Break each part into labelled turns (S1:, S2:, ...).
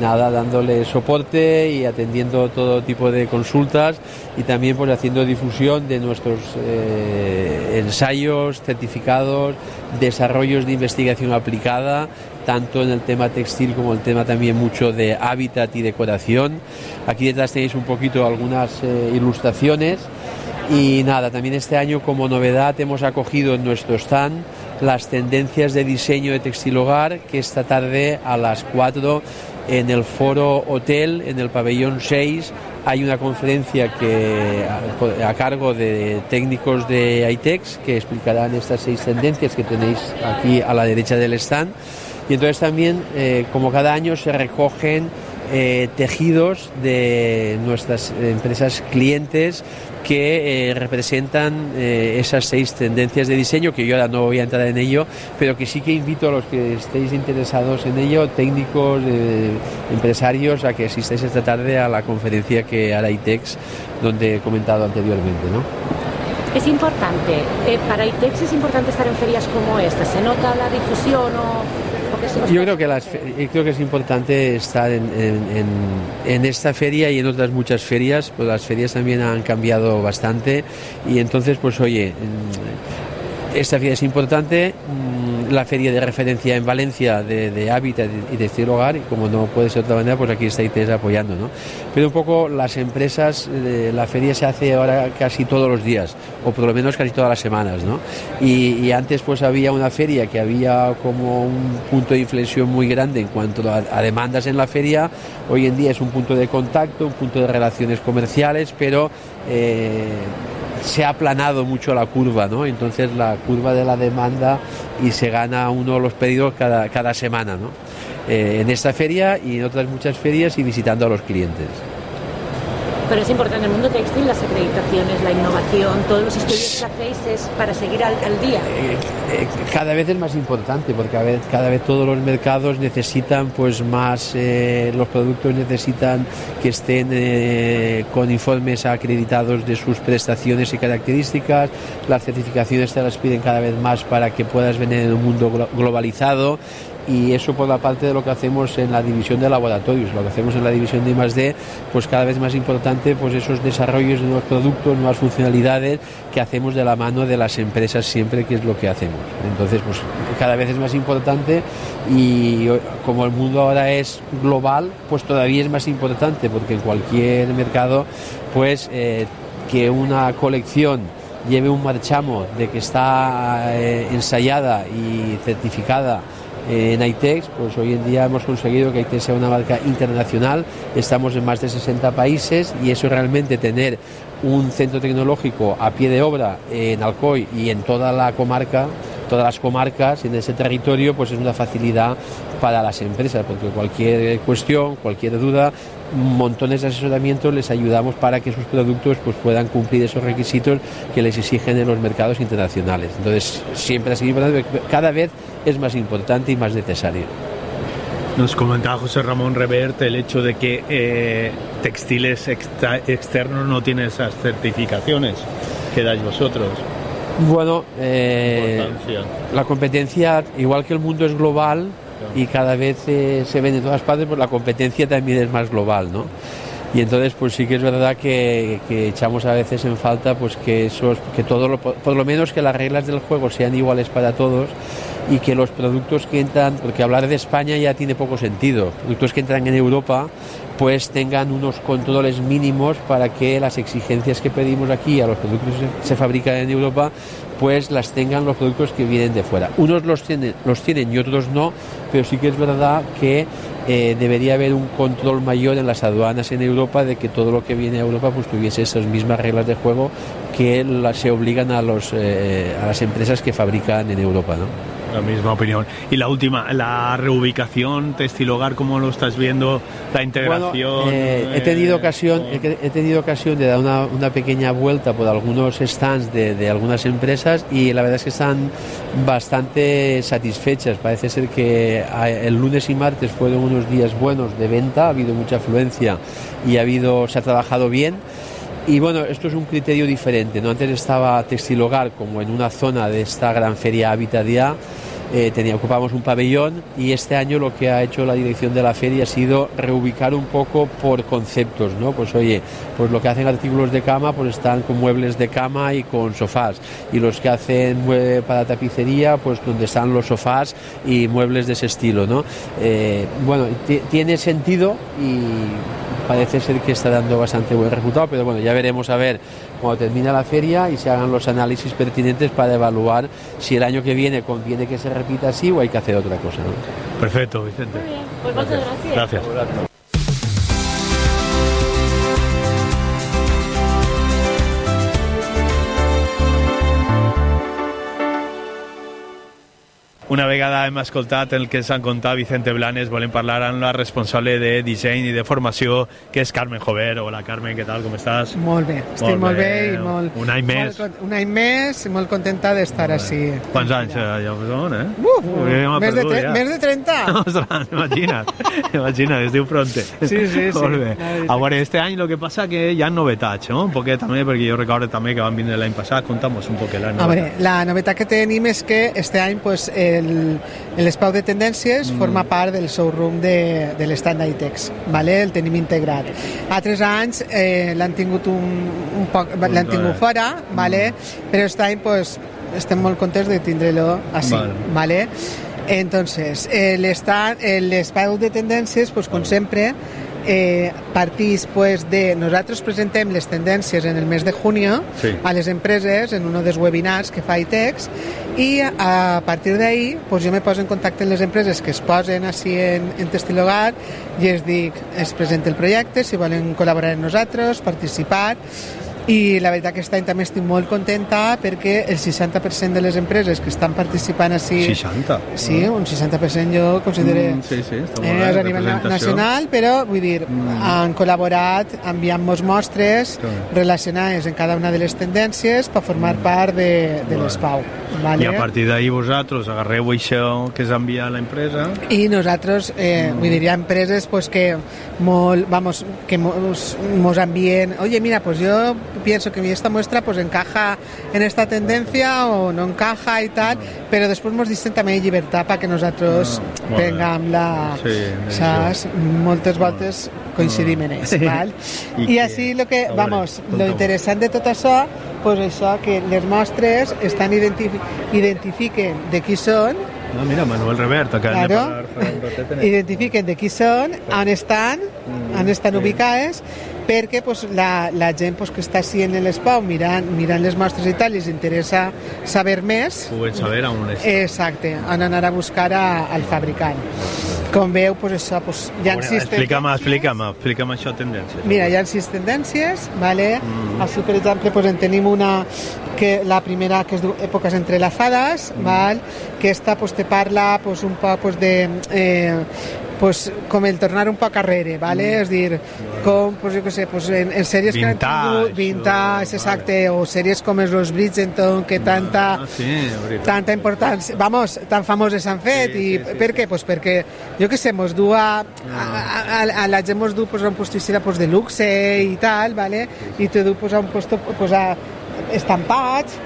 S1: nada, dándole soporte y atendiendo todo tipo de consultas y también pues haciendo difusión de nuestros ensayos, certificados, desarrollos de investigación aplicada, tanto en el tema textil como el tema también mucho de hábitat y decoración. Aquí detrás tenéis un poquito algunas ilustraciones y nada, también este año como novedad hemos acogido en nuestro stand las tendencias de diseño de textil hogar, que esta tarde a las 4 en el Foro Hotel, en el pabellón 6, hay una conferencia a cargo de técnicos de ITEX que explicarán estas 6 tendencias que tenéis aquí a la derecha del stand. Y entonces también, como cada año, se recogen tejidos de nuestras empresas clientes que representan esas 6 tendencias de diseño, que yo ahora no voy a entrar en ello, pero que sí que invito a los que estéis interesados en ello, técnicos, empresarios, a que asistáis esta tarde a la conferencia que hará ITEX, donde he comentado anteriormente, ¿no?
S2: Es importante, para ITEX es importante estar en ferias como esta. ¿Se nota la difusión o...? Yo creo
S1: que es importante estar en esta feria y en otras muchas ferias, pues las ferias también han cambiado bastante y entonces pues oye, esta feria es importante, la feria de referencia en Valencia de hábitat y de estilo hogar, y como no puede ser de otra manera, pues aquí está ITEX apoyando, ¿no? Pero un poco las empresas, la feria se hace ahora casi todos los días, o por lo menos casi todas las semanas, ¿no? Y antes pues había una feria que había como un punto de inflexión muy grande en cuanto a demandas en la feria. Hoy en día es un punto de contacto, un punto de relaciones comerciales, pero se ha aplanado mucho la curva, ¿no? Entonces la curva de la demanda y se gana uno los pedidos cada semana, ¿no? En esta feria y en otras muchas ferias y visitando a los clientes.
S2: Pero es importante en el mundo textil, las acreditaciones, la innovación, todos los estudios que hacéis es para seguir al día.
S1: Cada vez es más importante porque cada vez todos los mercados necesitan pues más, los productos necesitan que estén con informes acreditados de sus prestaciones y características, las certificaciones te las piden cada vez más para que puedas vender en un mundo globalizado. Y eso por la parte de lo que hacemos en la división de laboratorios, lo que hacemos en la división de I+D, pues cada vez más importante pues esos desarrollos de nuevos productos, nuevas funcionalidades que hacemos de la mano de las empresas siempre, que es lo que hacemos. Entonces pues cada vez es más importante y como el mundo ahora es global, pues todavía es más importante porque en cualquier mercado pues que una colección lleve un marchamo de que está ensayada y certificada en ITEX, pues hoy en día hemos conseguido que ITEX sea una marca internacional, estamos en más de 60 países y eso realmente tener un centro tecnológico a pie de obra en Alcoy y en toda la comarca, todas las comarcas en ese territorio, pues es una facilidad para las empresas, porque cualquier cuestión, cualquier duda, montones de asesoramientos les ayudamos para que sus productos pues puedan cumplir esos requisitos que les exigen en los mercados internacionales. Entonces siempre ha sido importante, cada vez es más importante y más necesario.
S3: Nos comentaba José Ramón Revert el hecho de que textiles externos no tienen esas certificaciones que dais vosotros.
S1: Bueno, la competencia, igual que el mundo es global y cada vez se ven en todas partes, pues la competencia también es más global, ¿no? Y entonces pues sí que es verdad que echamos a veces en falta pues que por lo menos que las reglas del juego sean iguales para todos y que los productos que entran, porque hablar de España ya tiene poco sentido, productos que entran en Europa pues tengan unos controles mínimos para que las exigencias que pedimos aquí a los productos que se fabrican en Europa pues las tengan los productos que vienen de fuera. Unos los tienen y otros no, pero sí que es verdad que debería haber un control mayor en las aduanas en Europa de que todo lo que viene a Europa pues tuviese esas mismas reglas de juego que se obligan a las empresas que fabrican en Europa, ¿no?
S3: La misma opinión. Y la última, la reubicación textil hogar, ¿cómo lo estás viendo? La integración.
S1: Bueno, he tenido ocasión de dar una pequeña vuelta por algunos stands de algunas empresas y la verdad es que están bastante satisfechas. Parece ser que el lunes y martes fueron unos días buenos de venta, ha habido mucha afluencia y se ha trabajado bien. Y bueno, esto es un criterio diferente, ¿no? Antes estaba Textil Hogar como en una zona de esta gran feria Habitat Ya ocupamos un pabellón, y este año lo que ha hecho la dirección de la feria ha sido reubicar un poco por conceptos, ¿no? Pues oye, pues lo que hacen artículos de cama pues están con muebles de cama y con sofás, y los que hacen para tapicería pues donde están los sofás y muebles de ese estilo, ¿no? Bueno, tiene sentido y parece ser que está dando bastante buen resultado, pero bueno, ya veremos a ver cuando termine la feria y se hagan los análisis pertinentes para evaluar si el año que viene conviene que se repita así o hay que hacer otra cosa, ¿no?
S3: Perfecto, Vicente.
S2: Muy bien, pues muchas gracias.
S3: Gracias. Una vegada hem escoltat el que s'han contat Vicente Blanes, volem parlar amb la responsable de disseny i de formació, que és Carmen Jover. Hola, Carmen, què tal, com estàs?
S4: Molt bé, estic molt bé i molt...
S3: Un any més.
S4: Un any més i molt contenta d'estar així.
S3: Quants anys ja són,
S4: Més de 30.
S3: Ostres, imagina't, es diu pronte.
S4: Sí.
S3: Molt bé. A veure, este any lo que passa que hi ha novetats, no? Un poquet també, perquè jo recordo també que van vindre l'any passat. Contamos un poquet la novetat.
S4: A veure, la novetat que tenim és que este any pues, l'espai de tendències forma part del showroom de l'estand d'ITEX, ¿vale? El tenim integrat. Altres anys l'han tingut un poc, l'han tingut fora, ¿vale? Però aquest any pues, estem molt contents de tindre-lo així, ¿vale? Entonces, l'espai de tendències, pues, com sempre, partís pues, de... Nosaltres presentem les tendències en el mes de junio a les empreses en uno dels webinars que fa ITEX, i a partir d'ahí pues, jo me poso en contacte amb les empreses que es posen així en Testilogar i es presenta el projecte, si volen col·laborar amb nosaltres, participar. I la veritat que aquest any també estic molt contenta perquè el 60% de les empreses que estan participant així...
S3: 60?
S4: Sí, un 60% jo considero...
S3: Sí, està molt
S4: bé, a nivell nacional, però vull dir, han col·laborat enviant-nos mostres relacionades en cada una de les tendències per formar part de l'ESPAU.
S3: I a partir d'ahir vosaltres agarreu això que s'envia a l'empresa?
S4: I nosaltres, vull dir, hi ha empreses pues, que mos envien, oye, mira, pues yo pienso que esta muestra pues encaja en esta tendencia o no encaja y tal, però després ens deixen també llibertat perquè nosaltres tinguem la... saps? Moltes voltes coincidim en això, val? I així lo interessant de tot això, pues això, que les mostres estan identifiquen de qui són.
S3: Mira, Manuel Revert, acabem de parlar.
S4: Identifiquen de qui són, on estan ubicades, perquè pues, la gent pues, que està així en l'ESPAU mirant les mostres i tal, els interessa saber més.
S3: Poden saber on està.
S4: Exacte, on anar a buscar al fabricant. Com veu, pues, això, pues, hi ha 6 tendències. Explica'm això, tendències. Mira, hi ha 6 tendències, ¿vale? Així, per exemple, pues, en tenim una, que la primera que es diu Èpoques entrelazadas, ¿vale? Que esta pues, te parla pues, un poc pues, de... pues, com el tornar un poc arrere, ¿vale? És dir, com, pues, jo què sé, pues, en sèries que han tingut vintage, exacte, o sèries com els Bridgerton, que tanta importància, tan famoses s'han fet, i per què? Pues perquè, jo què sé, mos du a la gent mos du pues, a un posticina pues, de luxe i tal, ¿vale? I te du pues, a un posto pues, a estampats,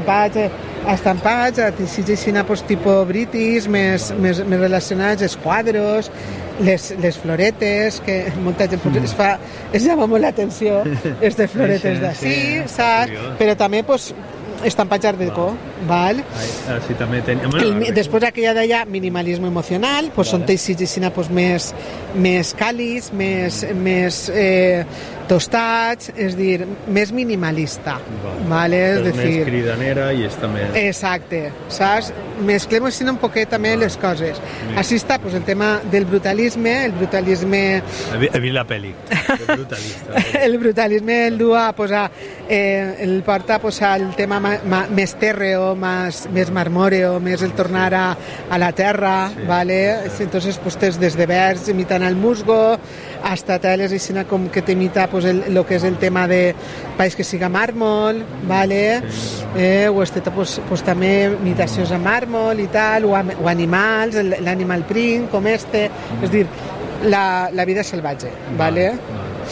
S4: a teixits així, pues, tipus british, més relacionats, els quadros, les floretes, que molta gent es llama molt l'atenció, aquestes floretes d'ací, saps? Però també, pues, estampats art déco, val?
S3: Sí, també
S4: després aquella d'allà, minimalisme emocional, pues, són teixits així, pues, més càlids, més tostats, és dir, més minimalista, vale? És
S3: més cridanera i està més...
S4: Exacte, saps? Mesclem així un poquet també les coses. Així està, pues, el tema del brutalisme,
S3: He vist la pel·li, el brutalista.
S4: El brutalisme el du a posar, el porta pues, al tema més tèrreo, més marmòreo, més el tornar a la terra, ¿vale? Entonces, pues, des de verds imitant el musgo, hasta teles així com que t'imita pues, lo que és el tema de país que siga màrmol, ¿vale? O pues, també imitacions a màrmol i tal, o animals, l'animal print, com este, és dir, la vida salvatge, ¿vale?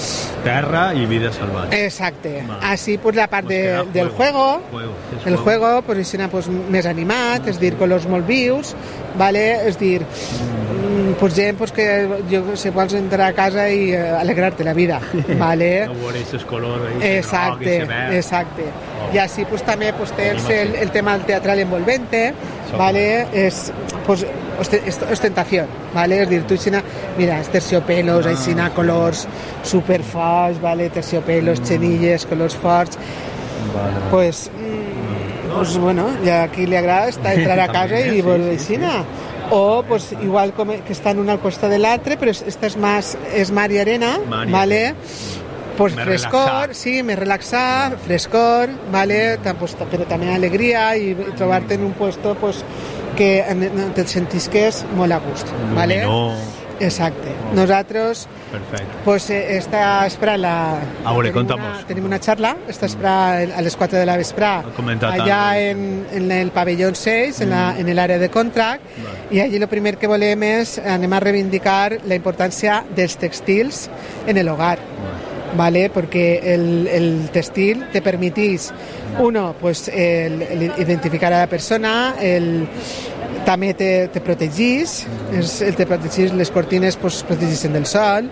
S3: Terra y vida salvaje.
S4: Exacte. Así pues la part del juego, el juego pues serà pues, més animat, és dir, colors molt vius, vale? És dir, pues gent pues, que si vols entrar a casa i alegrar-te la vida, vale?
S3: No veure aquests colors.
S4: Exacte. I així pues, també pues, tens el tema del teatral envolvente, vale? És pues, ostentació, vale? És dir, tu mira, és terciopelos, aixina colors superforts, vale? Terciopelos, xenilles, colors forts, pues bueno, ja a qui li agrada està entrar a casa i veure aixina. O pues, igual com que estan un al costat de l'altre, però esta és mar i arena, vale? Pues més frescor, relaxar. Sí, més relaxar, frescor, vale? Pues, però també alegria i trobar-te en un puesto pues, que te sentisques molt a gust, vale? Exacte. Nosaltres pues, està esperant tenim una xarra, està esperant a les 4 de la vesprà allà en el pavelló 6, en l'àrea de contract, i allí el primer que volem és anem a reivindicar la importància dels textils en l'hogar. ¿Vale? Porque el textil te permitís, uno, pues identificar a la persona, també te protegís, te protegís, les cortines pues, protegeixen del sol,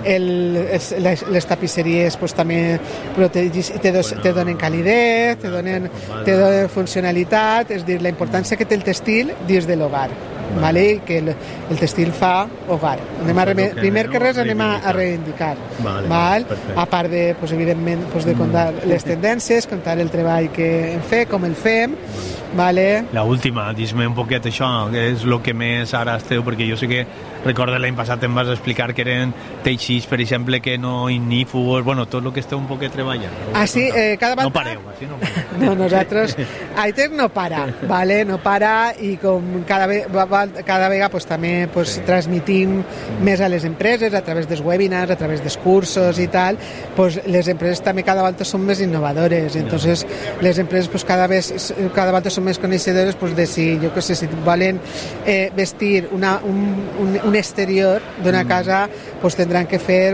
S4: les tapisseries pues, també protegís i te donen calidez, te donen funcionalitat, és dir, la importància que té el textil dins de l'hogar. Vale? Que el textil fa hogar. Primer que res anem a reivindicar, a part de, pues, evidentment, pues, de contar les tendències, contar el treball que hem fet, com el fem, vale?
S3: La última, dis-me un poquet això, que és el que més ara esteu, perquè jo sé que recordo l'any passat em vas explicar que eren teixits, per exemple, que no ignífugos, bueno, tot el que esteu un poquet treballant.
S4: Sí, cada volta...
S3: No pareu, així no pareu.
S4: No, nosaltres, AITEC no para, vale? No para, i com cada vegada pues, també pues, transmitim més a les empreses a través dels webinars, a través dels cursos i tal, pues, les empreses també cada volta són més innovadores, entonces les empreses pues, cada volta són més coneixedores pues, de si, jo què sé, si volen vestir un exterior d'una casa, pues, tindran que fer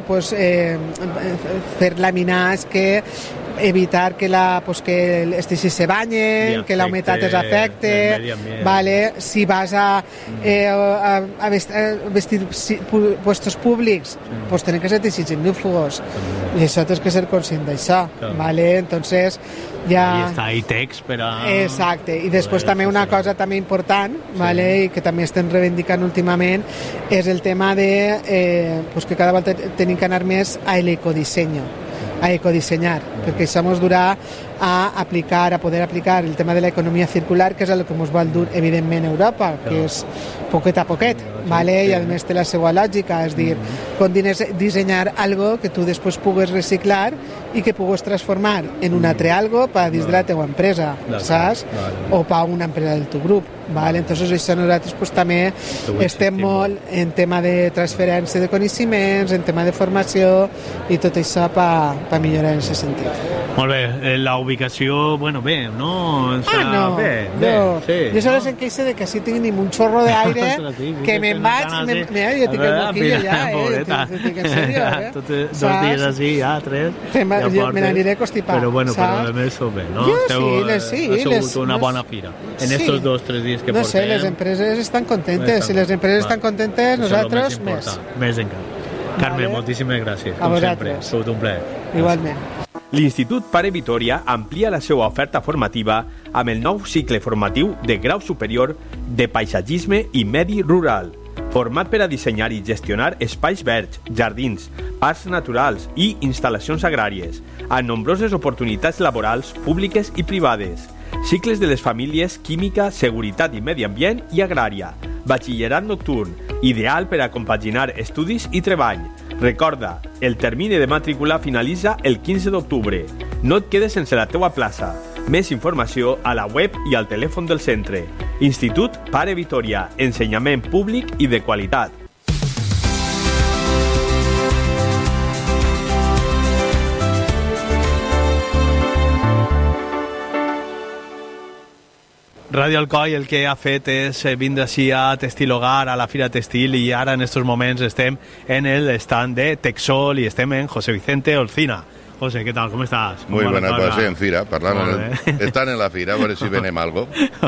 S4: laminats que evitar que els teixits se banyen, que la humitat es afecte, vale? Si vas a vestir puestos públics, pues tenen que ser teixits ignífugos, i això tens que ser conscient d'això, vale? Entonces ja...
S3: I està AITEX per a...
S4: Exacte, i després també una cosa també important, vale? I que també estem reivindicant últimament, és el tema de que cada volta tenim que anar més a l'ecodisseny, a ecodisenyar, perquè això ens durà a poder aplicar el tema de l'economia circular, que és el que ens vol dur evidentment Europa, que és poquet a poquet, vale? I a més té la seva lògica, és dir, com dissenyar algo que tu després pugues reciclar i que pugues transformar en un altre algo per dins de la teva empresa, saps? O per una empresa del teu grup, vale? Entonces això nosaltres pues, també estem molt en tema de transferència de coneixements, en tema de formació i tot això per millorar en aquest sentit.
S3: Molt bé, la ubicació, bueno, bé, no? Bé, sí.
S4: Jo solo em queixo de que així tenim un xorro d'aire que me'n vaig, mira, jo tinc el moquillo ja, en serio,
S3: dos dies així, ja, 3,
S4: me n'aniré constipat.
S3: Però bueno, però a més bé, no?
S4: Sí,
S3: ha sigut una bona fira. En estos 2 o 3 dies que portem...
S4: No sé, les empreses estan contentes. Si les empreses estan contentes, nosaltres més.
S3: Més encara. Carme, moltíssimes gràcies.
S4: A vosaltres.
S3: Ha sigut un plaer.
S4: Igualment.
S5: L'Institut Pare Vitòria amplia la seva oferta formativa amb el nou cicle formatiu de grau superior de paisatgisme i medi rural, format per a dissenyar i gestionar espais verds, jardins, parcs naturals i instal·lacions agràries, amb nombroses oportunitats laborals públiques i privades, cicles de les famílies química, seguretat i medi ambient i agrària, batxillerat nocturn, ideal per a compaginar estudis i treball. Recorda, el termini de matrícula finalitza el 15 d'octubre. No et quedes sense la teua plaça. Més informació a la web i al telèfon del centre. Institut Pare Vitòria, ensenyament públic i de qualitat.
S3: Radio Alcoi el que ha fet és vindre així a Textil Hogar, a la Fira Textil, i ara en estos moments estem en el stand de Texol y estem en José Vicente Olcina. José, ¿qué tal? ¿Cómo estás?
S6: Muy buena, pues en Fira, están en la Fira, a veure si venem algo.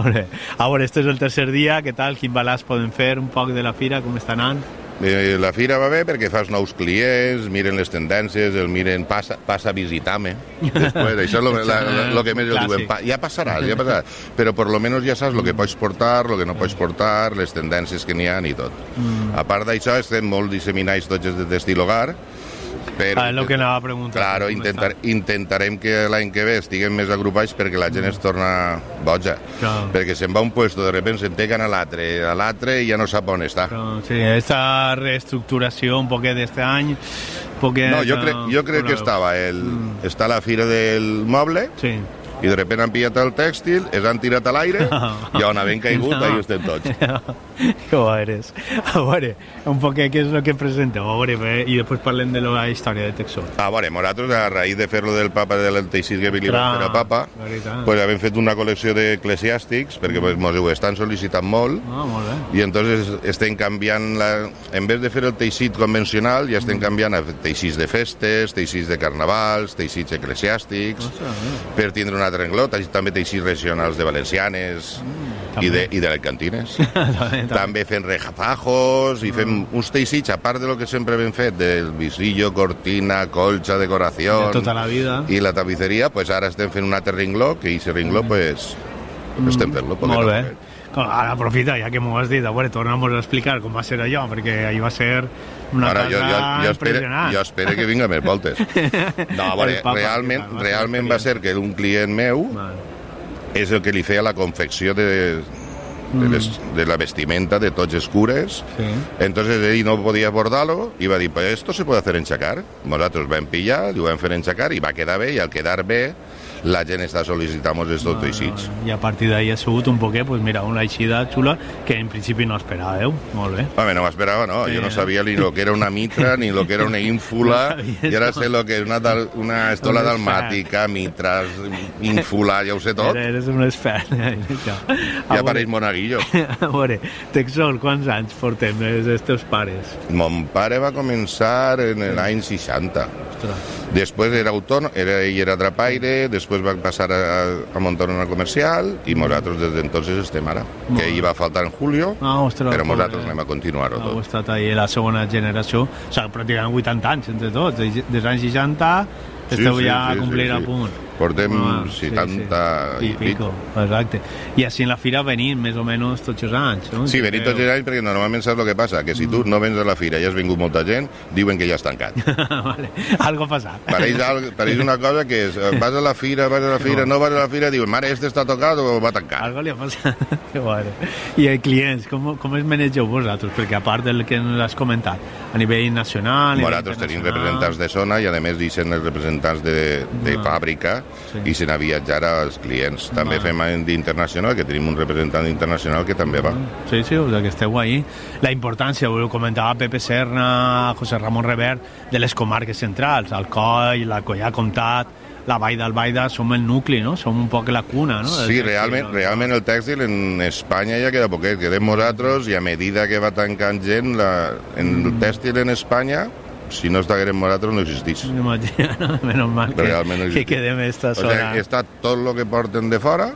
S3: A veure, este és el tercer dia, què tal? Quin balanç podem fer un poc de la Fira, com està anant?
S6: La Fira va bé perquè fas nous clients, miren les tendències, el miren, passa a visitar-me. Després, això és el que més el diuen, ja passaràs, però per lo menos ja saps el que pots portar, el que no pots portar, les tendències que n'hi ha i tot. A part d'això, estem molt disseminats tots des de Textil Hogar, però,
S3: és el que anava a preguntar.
S6: Claro, intentarem que l'any que ve estiguem més agrupats perquè la gent es torna boja.
S3: Claro.
S6: Perquè se'n va a un puesto, de repente se'n peguen a l'altre i ja no sap on està.
S3: Claro, sí, esta reestructuració un poquet d'este any...
S6: No, jo crec que està la Fira del Moble,
S3: sí,
S6: i de repente han pillat el tèxtil, es han tirat a l'aire i on havent caigut, ahí estem tots.
S3: Que bo eres. A veure, un poquet què és el que presenteu, a veure, i després parlem de la història de Texol.
S6: A veure, nosaltres, a raïs de fer-lo del papa, del teixit que li va fer a papa, pues hem fet una col·lecció d'eclesiàstics, perquè pues, mos ho estan sol·licitant molt,
S3: molt bé.
S6: I entonces estem canviant, en vez de fer el teixit convencional, ja estem canviant a teixits de festes, teixits de carnavals, teixits eclesiàstics, per tindre un altre renglot, també teixits regionals de valencianes i de alcantines. També fem rejafajos i fem uns teixits, a part de lo que sempre hem fet, del visillo, cortina, colxa, decoració
S3: de tota la vida,
S6: i la tapisseria, pues ara estem fent un altre renglot, que aquest renglot pues, estem fent-lo.
S3: Molt bé. Ara aprofita, ja que m'ho has dit, a veure, torna'm a explicar com va ser allò, perquè ahir va ser una cosa impressionant.
S6: Jo espero que vinga més voltes. No, a veure, realment va ser que un client meu és el que li feia la confecció de la vestimenta de tots els cures. Entonces ell no podia abordar-lo i va dir, pues esto se puede hacer enxacar. Nosaltres vam pillar, ho vam fer enxacar i va quedar bé, i al quedar bé la gent està sol·licitant estos teixits.
S3: I a partir d'ahí ha sigut un poquet, pues mira, una eixida xula que en principi no esperàveu. Molt bé.
S6: Home, no m'esperava, no. Jo no sabia ni lo que era una mitra, ni lo que era una ínfula, i ara sé lo que és una estola dalmàtica, mitras, ínfula, ja ho sé tot.
S3: Eres un expert.
S6: Ja pareix monaguillo.
S3: A veure, Texol, quants anys portem els teus pares?
S6: Mon pare va començar en l'any 60. Després era autònom, ell era trapaire, després va passar a muntar una comercial i nosaltres des d'entonces estem ara. Que ell va faltar en Julio, però nosaltres anem a continuar-ho tot.
S3: Heu estat ahí la segona generació, o sigui, pràcticament 80 anys entre tots, des anys 60 esteu ja a complir a punt.
S6: Portem 70 i pico.
S3: Exacte. I així en la fira venim més o menys tots els anys, no?
S6: Sí, venim tots els anys perquè normalment saps el que passa, que si tu no vens a la fira i has vingut molta gent, diuen que ja has tancat.
S3: Vale. Algo ha passat.
S6: Pareix una cosa que és, vas a la fira, no vas a la fira, diuen, mare, este està tocat o va tancar.
S3: Algo li ha passat. Que bueno. I els clients, com es manegeu vosaltres? Perquè a part del que ens has comentat, a nivell nacional...
S6: Nosaltres tenim representants de zona i a més deixen els representants de fàbrica i se n'ha viatjar als clients. També fem d'internacional, que tenim un representant internacional que també va.
S3: Sí, o sigui que esteu ahí. La importància, ho comentava Pepe Serna, José Ramon Revert, de les comarques centrals, Alcoi, la Collà Comtat, la Vall d'Albaida, som el nucli, no? Som un poc la cuna, no?
S6: Sí, realment el tèxtil en Espanya ja queda poquet, quedem nosaltres i a medida que va tancant gent, el tèxtil en Espanya, si no estiguem nosaltres, no existís.
S3: Imagina, menys mal que quedem esta zona.
S6: O sigui, està tot el que porten de fora,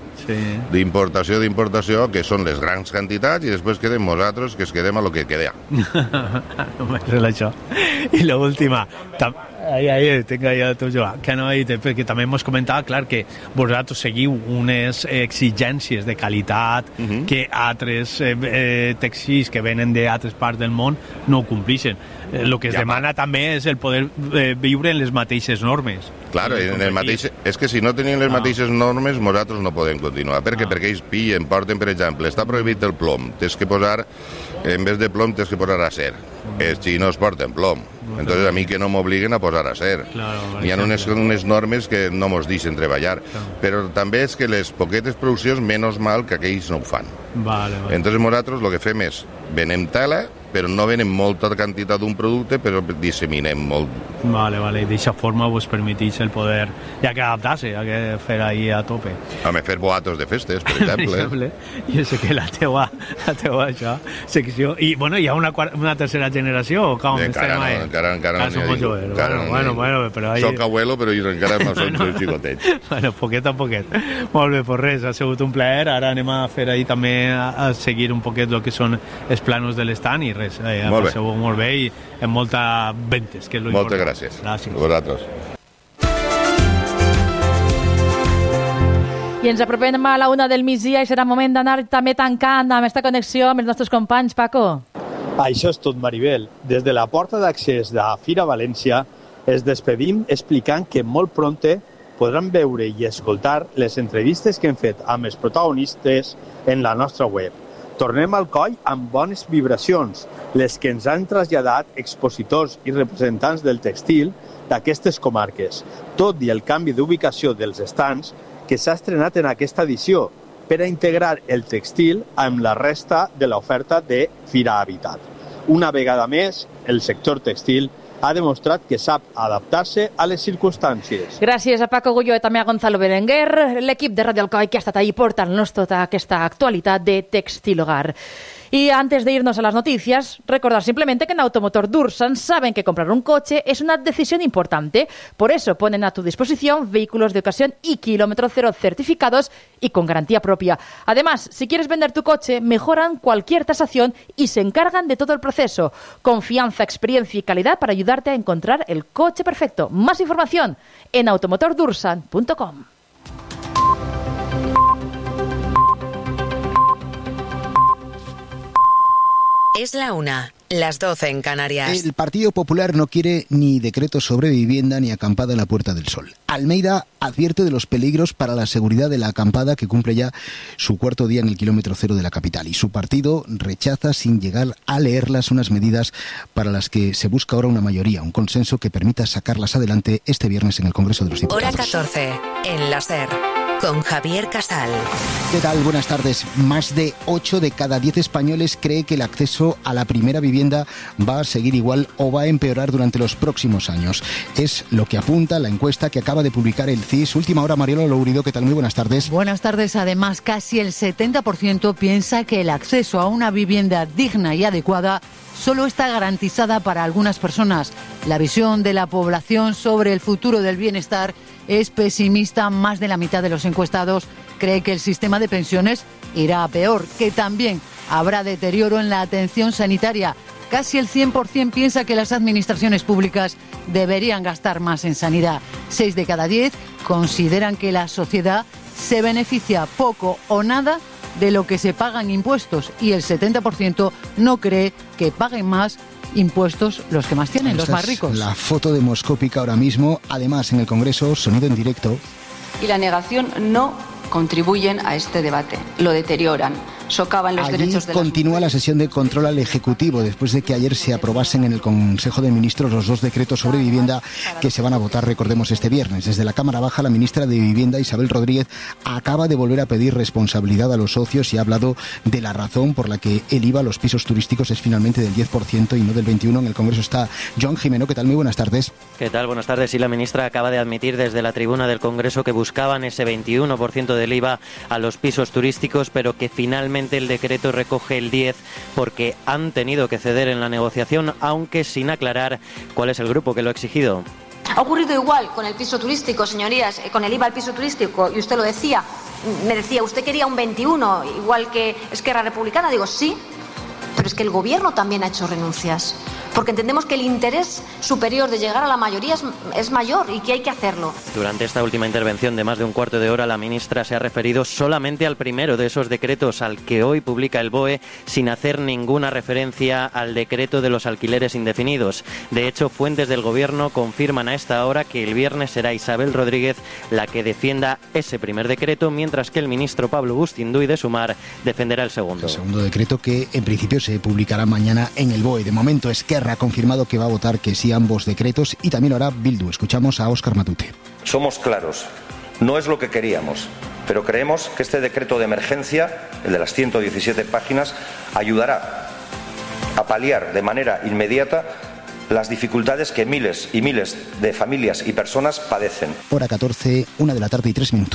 S6: d'importació, que són les grans quantitats, i després quedem nosaltres, que es quedem a lo que queda.
S3: Només és això. I l'última, tinc allà tot Joan, que no he dit, perquè també m'has comentat, clar, que vosaltres seguiu unes exigències de qualitat que altres teixits que venen d'altres parts del món no ho complixen. El que es demana també és el poder viure en les mateixes normes.
S6: Claro, és que si no tenim les mateixes normes, nosaltres no podem continuar. Perquè ells pillen, porten, per exemple, està prohibit el plom, tens que posar, en vez de plom, tens que posar acer. Els xinos porten plom. Entonces a mi que no m'obliguen a posar acer. Hi ha unes normes que no mos deixen treballar. Però també és que les poquetes produccions, menys mal que aquells no ho fan. Entonces nosaltres el que fem és, venem tela, però no venem molta quantitat d'un producte, però disseminem molt.
S3: Vale, i d'aquesta forma vos permetís el poder, ja que adaptar-se, ja que fer ahí a tope.
S6: Home, fer boatos de festes, per exemple.
S3: Jo sé que la teua això, secció... I, bueno, hi ha una tercera generació o com?
S6: Encara no.
S3: Bueno, però...
S6: Soc abuelo, però encara no som xicotets.
S3: Bueno, poquet a poquet. Molt bé, pues res, ha sigut un plaer. Ara anem a fer ahí també a seguir un poquet el que són els planos de l'estand i res, passeu molt bé i amb molta ventes, que és l'important.
S6: Moltes gràcies.
S3: Gràcies.
S6: A vosaltres.
S7: I ens apropem a la 1 del migdia i serà moment d'anar també tancant amb aquesta connexió amb els nostres companys, Paco.
S8: Això és tot, Maribel. Des de la porta d'accés de Fira València es despedim explicant que molt pronte podran veure i escoltar les entrevistes que hem fet amb els protagonistes en la nostra web. Tornem al coll amb bones vibracions, les que ens han traslladat expositors i representants del textil d'aquestes comarques, tot i el canvi d'ubicació dels estands que s'ha estrenat en aquesta edició per a integrar el textil amb la resta de l'oferta de Fira Habitat. Una vegada més, el sector textil ha demostrat que sap adaptar-se a les circumstàncies.
S7: Gràcies a Paco Gullo i també a Gonzalo Berenguer, l'equip de Ràdio Alcoi que ha estat ahí portant-nos tota aquesta actualitat de Textil Hogar. Y antes de irnos a las noticias, recordar simplemente que en Automotor Dursan saben que comprar un coche es una decisión importante. Por eso ponen a tu disposición vehículos de ocasión y kilómetro cero certificados y con garantía propia. Además, si quieres vender tu coche, mejoran cualquier tasación y se encargan de todo el proceso. Confianza, experiencia y calidad para ayudarte a encontrar el coche perfecto. Más información en automotordursan.com.
S9: Es la 1, las 12 en Canarias.
S10: El Partido Popular no quiere ni decreto sobre vivienda ni acampada en la Puerta del Sol. Almeida advierte de los peligros para la seguridad de la acampada que cumple ya su cuarto día en el kilómetro cero de la capital. Y su partido rechaza, sin llegar a leerlas, unas medidas para las que se busca ahora una mayoría, un consenso que permita sacarlas adelante este viernes en el Congreso de los Diputados.
S9: Hora 14, en la SER. Con Javier Casal.
S10: ¿Qué tal? Buenas tardes. Más de 8 de cada 10 españoles cree que el acceso a la primera vivienda va a seguir igual o va a empeorar durante los próximos años. Es lo que apunta la encuesta que acaba de publicar el CIS. Última hora, Mariela Lourido. ¿Qué tal? Muy buenas tardes.
S11: Buenas tardes. Además, casi el 70% piensa que el acceso a una vivienda digna y adecuada solo está garantizada para algunas personas. La visión de la población sobre el futuro del bienestar es pesimista. Más de la mitad de los encuestados cree que el sistema de pensiones irá a peor, que también habrá deterioro en la atención sanitaria. Casi el 100% piensa que las administraciones públicas deberían gastar más en sanidad. 6 de cada 10 consideran que la sociedad se beneficia poco o nada de lo que se paga en impuestos y el 70% no cree que paguen más impuestos los que más tienen, los más ricos.
S10: La foto demoscópica ahora mismo, además en el Congreso, sonido en directo.
S12: Y la negación no contribuyen a este debate, lo deterioran. Socavan los derechos de
S10: continúa la sesión de control al Ejecutivo después de que ayer se aprobasen en el Consejo de Ministros los 2 decretos sobre vivienda que se van a votar, recordemos, este viernes. Desde la Cámara Baja, la ministra de Vivienda, Isabel Rodríguez, acaba de volver a pedir responsabilidad a los socios y ha hablado de la razón por la que el IVA a los pisos turísticos es finalmente del 10% y no del 21%. En el Congreso está Joan Jimeno. ¿Qué tal? Muy buenas tardes.
S13: ¿Qué tal? Buenas tardes. Y la ministra acaba de admitir desde la tribuna del Congreso que buscaban ese 21% del IVA a los pisos turísticos, pero que finalmente el decreto recoge el 10% porque han tenido que ceder en la negociación, aunque sin aclarar cuál es el grupo que lo ha exigido.
S14: Ha ocurrido igual con el piso turístico, señorías, con el IVA al piso turístico, y usted lo decía, me decía, usted quería un 21%, igual que Esquerra Republicana. Digo, sí, pero es que el gobierno también ha hecho renuncias, porque entendemos que el interés superior de llegar a la mayoría es mayor y que hay que hacerlo.
S13: Durante esta última intervención de más de un cuarto de hora, la ministra se ha referido solamente al primero de esos decretos, al que hoy publica el BOE, sin hacer ninguna referencia al decreto de los alquileres indefinidos. De hecho, fuentes del gobierno confirman a esta hora que el viernes será Isabel Rodríguez la que defienda ese primer decreto, mientras que el ministro Pablo Bustinduy de Sumar defenderá el segundo.
S10: El segundo decreto que en principio se publicará mañana en el BOE. De momento, Esquerra ha confirmado que va a votar que sí a ambos decretos y también lo hará Bildu. Escuchamos a Óscar Matute.
S15: Somos claros, no es lo que queríamos, pero creemos que este decreto de emergencia, el de las 117 páginas, ayudará a paliar de manera inmediata las dificultades que miles y miles de familias y personas padecen.
S10: Hora 14, 1:03 p.m.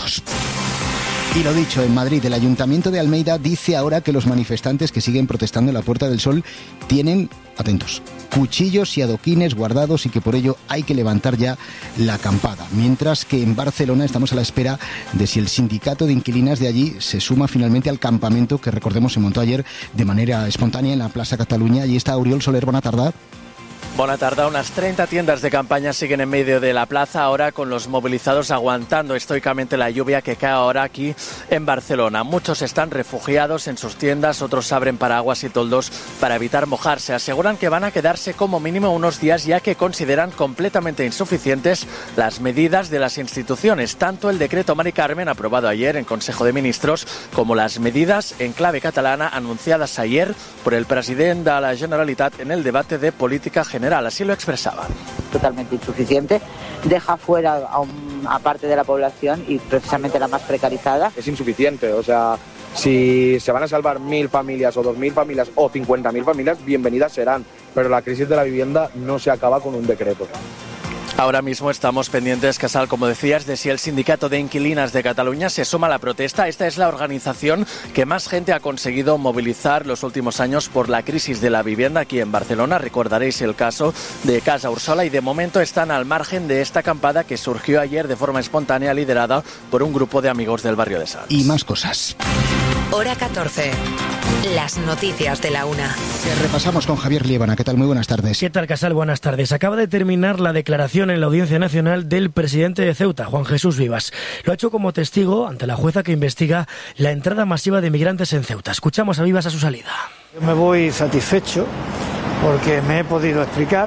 S10: Y lo dicho, en Madrid, el Ayuntamiento de Almeida dice ahora que los manifestantes que siguen protestando en la Puerta del Sol tienen, atentos, cuchillos y adoquines guardados y que por ello hay que levantar ya la acampada. Mientras que en Barcelona estamos a la espera de si el sindicato de inquilinas de allí se suma finalmente al campamento que, recordemos, se montó ayer de manera espontánea en la Plaça Catalunya. Allí está Oriol Soler, buena tarde.
S16: Buena tarde. Unas 30 tiendas de campaña siguen en medio de la plaza ahora con los movilizados aguantando estoicamente la lluvia que cae ahora aquí en Barcelona. Muchos están refugiados en sus tiendas, otros abren paraguas y toldos para evitar mojarse. Aseguran que van a quedarse como mínimo unos días ya que consideran completamente insuficientes las medidas de las instituciones, tanto el decreto Mari Carmen aprobado ayer en Consejo de Ministros como las medidas en clave catalana anunciadas ayer por el presidente de la Generalitat en el debate de política general. Así lo expresaba.
S17: Totalmente insuficiente, deja fuera a parte de la población y precisamente la más precarizada.
S18: Es insuficiente, o sea, si se van a salvar 1.000 familias o 2.000 familias o 50.000 familias, bienvenidas serán, pero la crisis de la vivienda no se acaba con un decreto.
S16: Ahora mismo estamos pendientes, Casal, como decías, de si el Sindicato de Inquilinas de Cataluña se suma a la protesta. Esta es la organización que más gente ha conseguido movilizar los últimos años por la crisis de la vivienda aquí en Barcelona. Recordaréis el caso de Casa Úrsula y de momento están al margen de esta acampada que surgió ayer de forma espontánea liderada por un grupo de amigos del barrio de Sants.
S10: Y más cosas.
S9: Hora 14. Las noticias de la una.
S10: Repasamos con Javier Liébana. ¿Qué tal? Muy buenas tardes.
S19: ¿Qué tal, Casal? Buenas tardes. Acaba de terminar la declaración en la Audiencia Nacional del presidente de Ceuta, Juan Jesús Vivas. Lo ha hecho como testigo ante la jueza que investiga la entrada masiva de migrantes en Ceuta. Escuchamos a Vivas a su salida.
S20: Yo me voy satisfecho porque me he podido explicar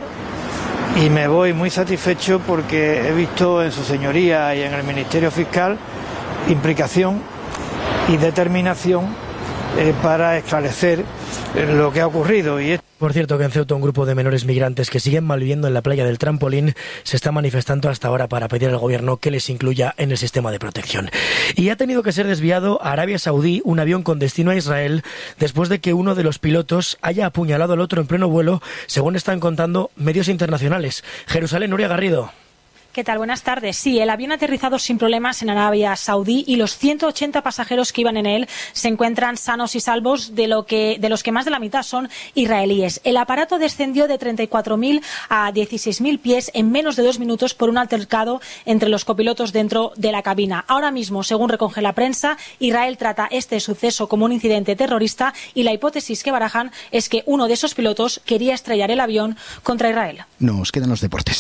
S20: y me voy muy satisfecho porque he visto en su señoría y en el Ministerio Fiscal implicación y determinación para esclarecer lo que ha ocurrido.
S19: Por cierto, que en Ceuta un grupo de menores migrantes que siguen malviviendo en la playa del Trampolín se está manifestando hasta ahora para pedir al gobierno que les incluya en el sistema de protección. Y ha tenido que ser desviado a Arabia Saudí un avión con destino a Israel después de que uno de los pilotos haya apuñalado al otro en pleno vuelo, según están contando medios internacionales. Jerusalén, Nuria Garrido.
S21: ¿Qué tal? Buenas tardes. Sí, el avión ha aterrizado sin problemas en Arabia Saudí y los 180 pasajeros que iban en él se encuentran sanos y salvos, de los que más de la mitad son israelíes. El aparato descendió de 34.000 a 16.000 pies en menos de 2 minutos por un altercado entre los copilotos dentro de la cabina. Ahora mismo, según recoge la prensa, Israel trata este suceso como un incidente terrorista y la hipótesis que barajan es que uno de esos pilotos quería estrellar el avión contra Israel.
S10: Nos quedan los deportes.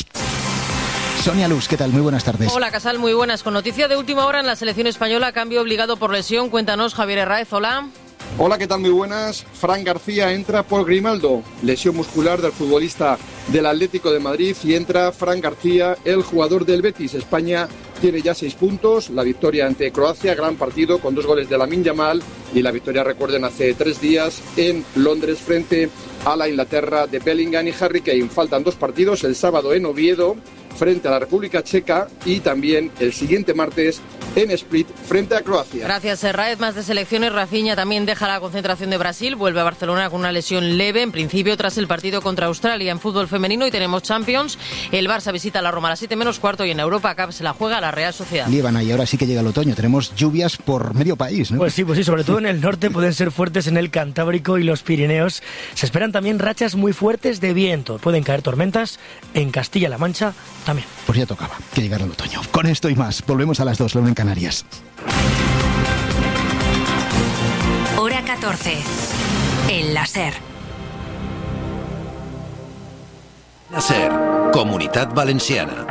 S10: Sonia Luz, ¿qué tal? Muy buenas tardes.
S22: Hola, Casal, muy buenas. Con noticia de última hora en la selección española, cambio obligado por lesión. Cuéntanos, Javier Herráez, hola.
S23: Hola, ¿qué tal? Muy buenas. Fran García entra por Grimaldo, lesión muscular del futbolista del Atlético de Madrid, y entra Fran García, el jugador del Betis. España tiene ya 6 puntos, la victoria ante Croacia, gran partido con 2 goles de Lamine Yamal, y la victoria, recuerden, hace 3 días en Londres frente a la Inglaterra de Bellingham y Harry Kane. Faltan 2 partidos, el sábado en Oviedo frente a la República Checa y también el siguiente martes en Split frente a Croacia.
S22: Gracias, Herráez. Más de selecciones. Rafinha también deja la concentración de Brasil, vuelve a Barcelona con una lesión leve, en principio tras el partido contra Australia. En fútbol femenino y tenemos Champions, el Barça visita a la Roma a las 7:15 y en Europa Cup se la juega la Real Sociedad.
S10: Líbana, y ahora sí que llega el otoño, tenemos lluvias por medio país, ¿no?
S19: Pues sí, sobre todo en el norte pueden ser fuertes en el Cantábrico y los Pirineos. Se esperan también rachas muy fuertes de viento, pueden caer tormentas en Castilla-La Mancha también.
S10: Pues ya tocaba que llegara el otoño. Con esto y más, volvemos a las 2, la 1 en Canarias.
S9: Hora 14. En la SER.
S24: La SER, Comunitat Valenciana.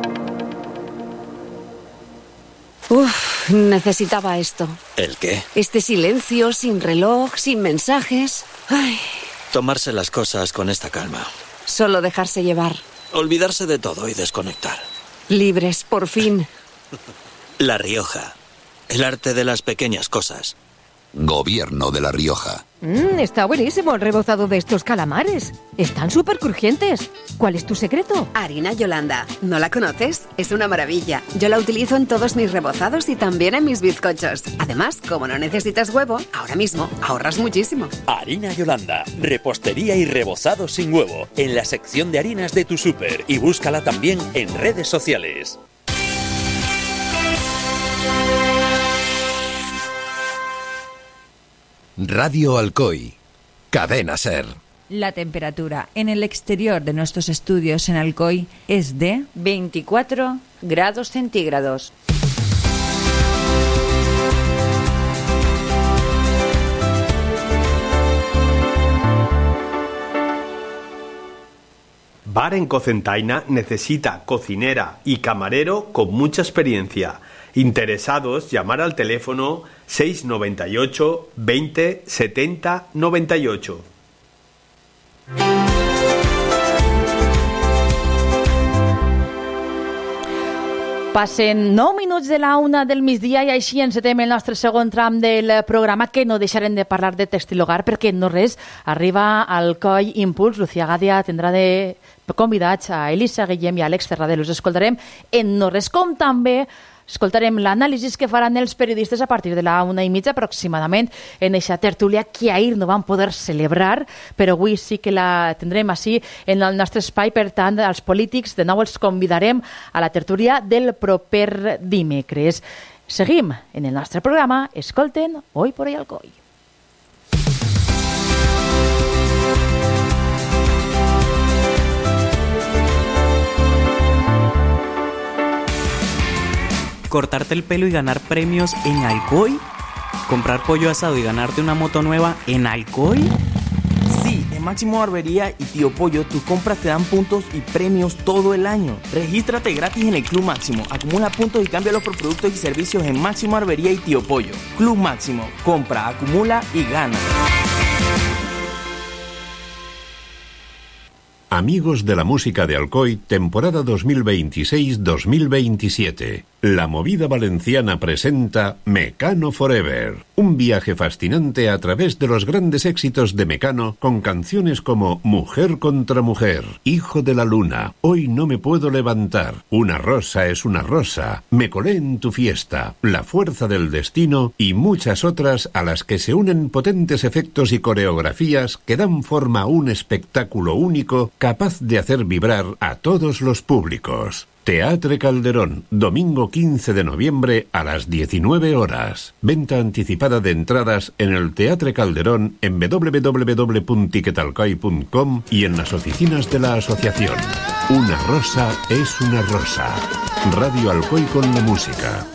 S25: Necesitaba esto.
S24: ¿El qué?
S25: Este silencio, sin reloj, sin mensajes. Ay.
S24: Tomarse las cosas con esta calma.
S25: Solo dejarse llevar.
S24: Olvidarse de todo y desconectar.
S25: Libres, por fin.
S24: La Rioja. El arte de las pequeñas cosas.
S1: Gobierno de La Rioja.
S2: Está buenísimo el rebozado de estos calamares. Están súper crujientes. ¿Cuál es tu secreto?
S25: Harina Yolanda. ¿No la conoces? Es una maravilla. Yo la utilizo en todos mis rebozados y también en mis bizcochos. Además, como no necesitas huevo, ahora mismo ahorras muchísimo.
S3: Harina Yolanda. Repostería y rebozado sin huevo. En la sección de harinas de tu súper. Y búscala también en redes sociales.
S24: Radio Alcoy. Cadena SER.
S4: La temperatura en el exterior de nuestros estudios en Alcoy es de
S5: 24 grados centígrados.
S26: Bar en Cocentaina necesita cocinera y camarero con mucha experiencia. Interesados, llamar al teléfono 698 20 70 98.
S7: Passen 9 minuts de la 1 del migdia i així encetem el nostre segon tram del programa, que no deixarem de parlar de Tèxtil Hogar perquè no res arriba al Coi Impuls. Lucía Gàdia tindrà de convidats a Elisa Guillem i a Àlex Ferrader. Us escoltarem en no res, com també escoltarem l'anàlisi que faran els periodistes a partir de la 1:30 aproximadament en eixa tertúlia que ahir no van poder celebrar, però avui sí que la tindrem així en el nostre espai. Per tant, els polítics de nou els convidarem a la tertúlia del proper dimecres. Seguim en el nostre programa. Escolten Hoy por Hoy Alcoy.
S27: Cortarte el pelo y ganar premios en Alcoy. Comprar pollo asado y ganarte una moto nueva en Alcoy.
S28: Sí, en Máximo Barbería y Tío Pollo tus compras te dan puntos y premios todo el año. Regístrate gratis en el Club Máximo. Acumula puntos y cámbialos por productos y servicios en Máximo Barbería y Tío Pollo. Club Máximo. Compra, acumula y gana.
S29: Amigos de la música de Alcoy, temporada 2026-2027. La Movida Valenciana presenta Mecano Forever, un viaje fascinante a través de los grandes éxitos de Mecano con canciones como Mujer contra Mujer, Hijo de la Luna, Hoy no me puedo levantar, Una rosa es una rosa, Me colé en tu fiesta, La fuerza del destino y muchas otras a las que se unen potentes efectos y coreografías que dan forma a un espectáculo único capaz de hacer vibrar a todos los públicos. Teatre Calderón, domingo 15 de noviembre a las 19 horas. Venta anticipada de entradas en el Teatre Calderón en www.tiquetalcoy.com y en las oficinas de la asociación. Una rosa es una rosa. Radio Alcoy con la música.